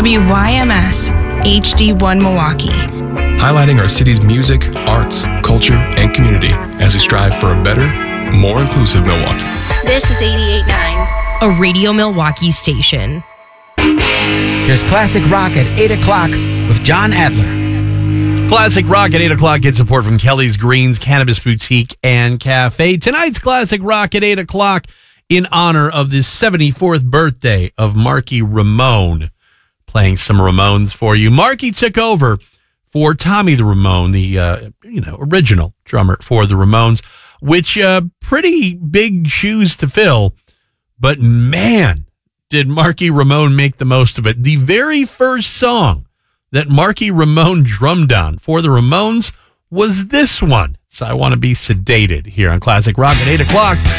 WYMS HD1 Milwaukee. Highlighting our city's music, arts, culture, and community as we strive for a better, more inclusive Milwaukee. This is 88.9, a Radio Milwaukee station. Here's Classic Rock at 8 o'clock with John Adler. Classic Rock at 8 o'clock gets support from Kelly's Greens Cannabis Boutique and Cafe. Tonight's Classic Rock at 8 o'clock in honor of the 74th birthday of Marky Ramone. Playing some Ramones for you. Marky took over for Tommy the Ramone, the original drummer for the Ramones, which pretty big shoes to fill. But man, did Marky Ramone make the most of it. The very first song that Marky Ramone drummed on for the Ramones was this one. So I Want to Be Sedated here on Classic Rock at 8 o'clock.